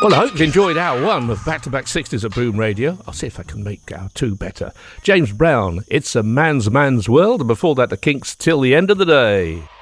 Well, I hope you've enjoyed hour one of Back-to-Back 60s at Boom Radio. I'll see if I can make hour two better. James Brown, It's a Man's World, and before that, the Kinks, Till the End of the Day.